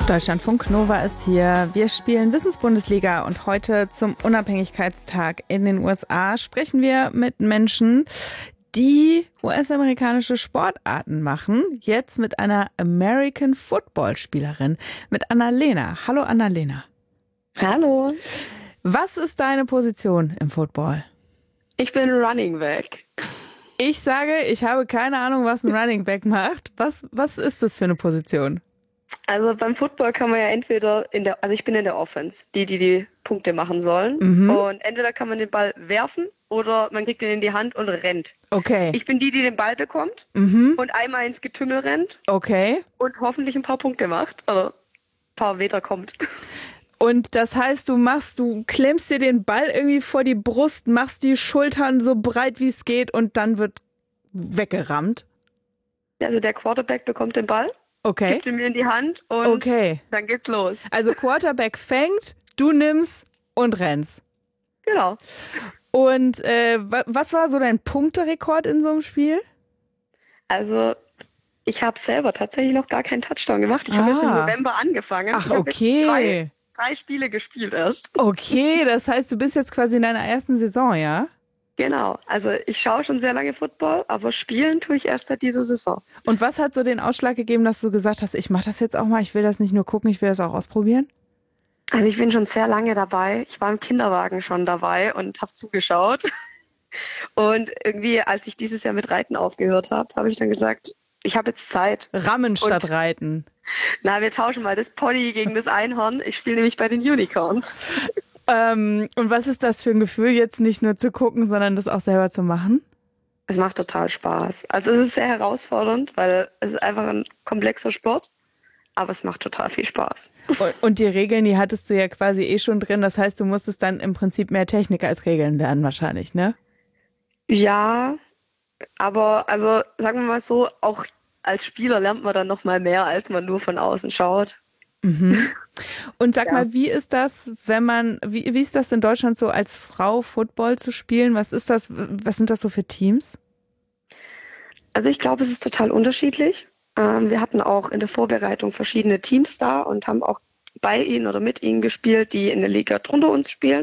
Deutschlandfunk Nova ist hier. Wir spielen Wissensbundesliga und heute zum Unabhängigkeitstag in den USA sprechen wir mit Menschen, die US-amerikanische Sportarten machen. Jetzt mit einer American Football Spielerin, mit Annalena. Hallo Annalena. Hallo. Was ist deine Position im Football? Ich bin Running Back. Ich sage, ich habe keine Ahnung, was ein Running Back macht. Was ist das für eine Position? Also beim Football kann man ja entweder also ich bin in der Offense, die Punkte machen sollen. Und entweder kann man den Ball werfen oder man kriegt ihn in die Hand und rennt. Okay. Ich bin die den Ball bekommt und einmal ins Getümmel rennt. Okay. Und hoffentlich ein paar Punkte macht oder ein paar Meter kommt. Und das heißt, du klemmst dir den Ball irgendwie vor die Brust, machst die Schultern so breit wie es geht und dann wird weggerammt? Also der Quarterback bekommt den Ball. Okay. Gibt ihn mir in die Hand und dann geht's los. Also Quarterback fängt, du nimmst und rennst. Genau. Und was war so dein Punkterekord in so einem Spiel? Also ich habe selber tatsächlich noch gar keinen Touchdown gemacht. Ich habe jetzt im November angefangen. Ach, okay. Drei Spiele gespielt erst. Okay, das heißt, du bist jetzt quasi in deiner ersten Saison, ja? Genau, also ich schaue schon sehr lange Football, aber spielen tue ich erst seit dieser Saison. Und was hat so den Ausschlag gegeben, dass du gesagt hast, ich mache das jetzt auch mal, ich will das nicht nur gucken, ich will das auch ausprobieren? Also ich bin schon sehr lange dabei. Ich war im Kinderwagen schon dabei und habe zugeschaut. Und irgendwie, als ich dieses Jahr mit Reiten aufgehört habe, habe ich dann gesagt, ich habe jetzt Zeit. Rammen statt Reiten. Na, wir tauschen mal das Pony gegen das Einhorn. Ich spiele nämlich bei den Unicorns. Und was ist das für ein Gefühl, jetzt nicht nur zu gucken, sondern das auch selber zu machen? Es macht total Spaß. Also es ist sehr herausfordernd, weil es ist einfach ein komplexer Sport, aber es macht total viel Spaß. Und die Regeln, die hattest du ja quasi schon drin. Das heißt, du musstest dann im Prinzip mehr Technik als Regeln lernen wahrscheinlich, ne? Ja, aber also sagen wir mal so, auch als Spieler lernt man dann noch mal mehr, als man nur von außen schaut. Und sag mal, wie ist das, wie ist das in Deutschland so als Frau Football zu spielen? Was sind das so für Teams? Also ich glaube, es ist total unterschiedlich. Wir hatten auch in der Vorbereitung verschiedene Teams da und haben auch bei ihnen oder mit ihnen gespielt, die in der Liga drunter uns spielen.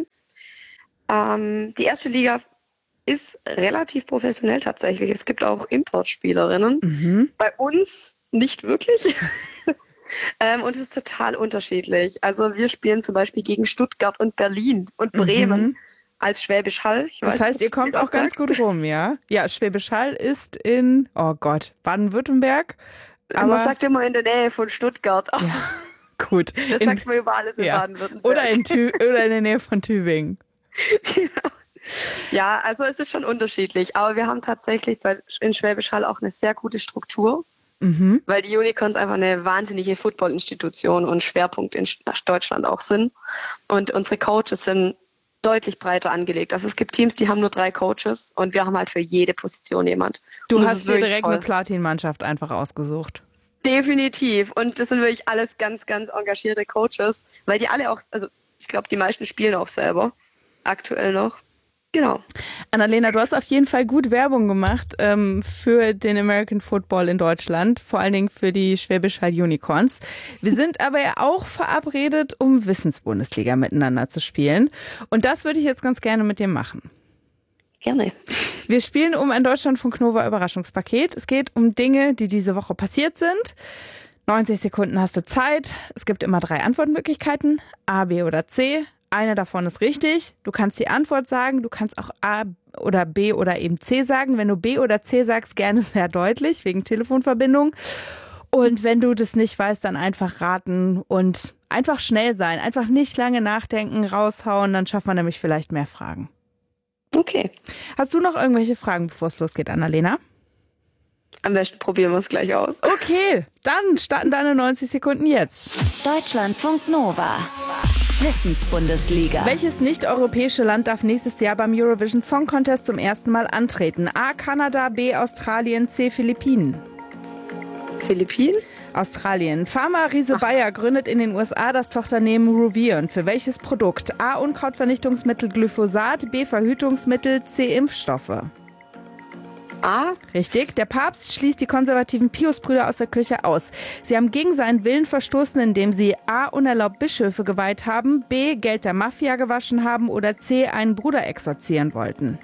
Die erste Liga ist relativ professionell tatsächlich. Es gibt auch Importspielerinnen. Bei uns nicht wirklich. Und es ist total unterschiedlich. Also wir spielen zum Beispiel gegen Stuttgart und Berlin und Bremen als Schwäbisch Hall. Das heißt, ihr kommt auch ganz gut rum, ja? Ja, Schwäbisch Hall ist in, Baden-Württemberg. Aber man sagt immer in der Nähe von Stuttgart. Ja, gut. Das sagt man über alles in Baden-Württemberg. Oder in der Nähe von Tübingen. Genau. Ja, also es ist schon unterschiedlich. Aber wir haben tatsächlich in Schwäbisch Hall auch eine sehr gute Struktur. Weil die Unicorns einfach eine wahnsinnige Football-Institution und Schwerpunkt in Deutschland auch sind. Und unsere Coaches sind deutlich breiter angelegt. Also es gibt Teams, die haben nur 3 Coaches und wir haben halt für jede Position jemand. Du hast dir direkt eine Platin-Mannschaft einfach ausgesucht. Definitiv. Und das sind wirklich alles ganz, ganz engagierte Coaches, weil die alle auch, also ich glaube, die meisten spielen auch selber. Aktuell noch. Genau. Annalena, du hast auf jeden Fall gut Werbung gemacht für den American Football in Deutschland, vor allen Dingen für die Schwäbisch Hall Unicorns. Wir sind aber ja auch verabredet, um Wissensbundesliga miteinander zu spielen. Und das würde ich jetzt ganz gerne mit dir machen. Gerne. Wir spielen um ein Deutschlandfunk Nova Überraschungspaket. Es geht um Dinge, die diese Woche passiert sind. 90 Sekunden hast du Zeit. Es gibt immer 3 Antwortmöglichkeiten, A, B oder C. Eine davon ist richtig. Du kannst die Antwort sagen. Du kannst auch A oder B oder eben C sagen. Wenn du B oder C sagst, gerne sehr deutlich, wegen Telefonverbindung. Und wenn du das nicht weißt, dann einfach raten und einfach schnell sein. Einfach nicht lange nachdenken, raushauen. Dann schafft man nämlich vielleicht mehr Fragen. Okay. Hast du noch irgendwelche Fragen, bevor es losgeht, Annalena? Am besten probieren wir es gleich aus. Okay, dann starten deine 90 Sekunden jetzt. Deutschlandfunk Nova. Wissensbundesliga. Welches nicht-europäische Land darf nächstes Jahr beim Eurovision Song Contest zum ersten Mal antreten? A. Kanada, B. Australien, C. Philippinen. Philippinen? Australien. Pharma-Riese Bayer gründet in den USA das Tochternehmen Ruvion. Für welches Produkt? A. Unkrautvernichtungsmittel Glyphosat, B. Verhütungsmittel, C. Impfstoffe. A. Richtig. Der Papst schließt die konservativen Piusbrüder aus der Kirche aus. Sie haben gegen seinen Willen verstoßen, indem sie A. unerlaubt Bischöfe geweiht haben, B. Geld der Mafia gewaschen haben oder C. einen Bruder exorzieren wollten.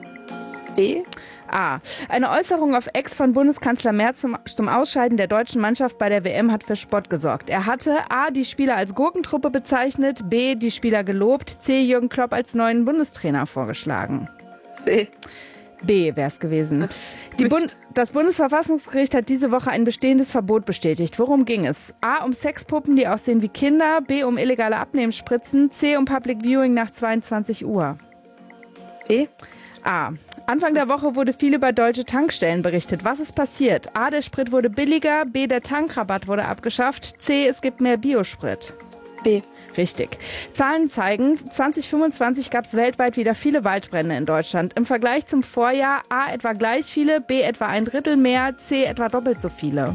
B. A. Eine Äußerung auf Ex von Bundeskanzler Merz zum Ausscheiden der deutschen Mannschaft bei der WM hat für Spott gesorgt. Er hatte A. die Spieler als Gurkentruppe bezeichnet, B. die Spieler gelobt, C. Jürgen Klopp als neuen Bundestrainer vorgeschlagen. B. B wäre es gewesen. Das Bundesverfassungsgericht hat diese Woche ein bestehendes Verbot bestätigt. Worum ging es? A. um Sexpuppen, die aussehen wie Kinder. B. um illegale Abnehmspritzen. C. um Public Viewing nach 22 Uhr. B. A. Anfang der Woche wurde viel über deutsche Tankstellen berichtet. Was ist passiert? A. Der Sprit wurde billiger. B. Der Tankrabatt wurde abgeschafft. C. Es gibt mehr Biosprit. B. Richtig. Zahlen zeigen, 2025 gab es weltweit wieder viele Waldbrände in Deutschland. Im Vergleich zum Vorjahr A. etwa gleich viele, B. etwa ein Drittel mehr, C. etwa doppelt so viele.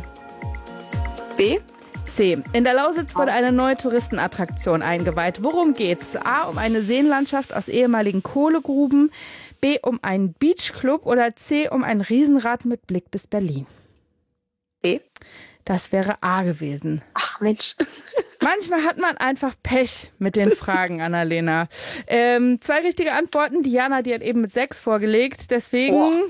B. C. In der Lausitz wurde eine neue Touristenattraktion eingeweiht. Worum geht's? A. um eine Seenlandschaft aus ehemaligen Kohlegruben, B. um einen Beachclub oder C. um ein Riesenrad mit Blick bis Berlin. B. Das wäre A gewesen. Ach Mensch. Manchmal hat man einfach Pech mit den Fragen, Annalena. 2 richtige Antworten. Diana, die hat eben mit 6 vorgelegt. Deswegen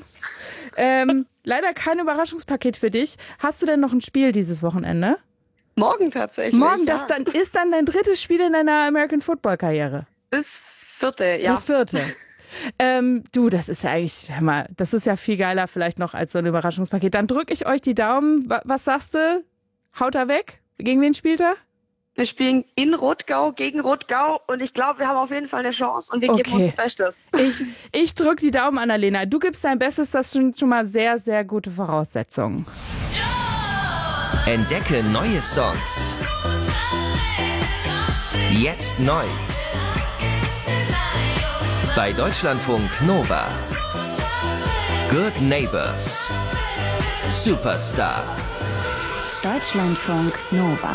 leider kein Überraschungspaket für dich. Hast du denn noch ein Spiel dieses Wochenende? Morgen tatsächlich. Morgen, ja. das ist dann dein drittes Spiel in deiner American Football Karriere. Das 4., ja. Das 4. Du, das ist ja eigentlich, hör mal, das ist ja viel geiler vielleicht noch als so ein Überraschungspaket. Dann drücke ich euch die Daumen. Was sagst du? Haut er weg? Gegen wen spielt er? Wir spielen in Rottgau gegen Rottgau und ich glaube, wir haben auf jeden Fall eine Chance und wir geben unser Bestes. Ich drücke die Daumen, Annalena. Du gibst dein Bestes, das sind schon mal sehr, sehr gute Voraussetzungen. Entdecke neue Songs. Jetzt neu. Bei Deutschlandfunk Nova. Good Neighbors. Superstar. Deutschlandfunk Nova.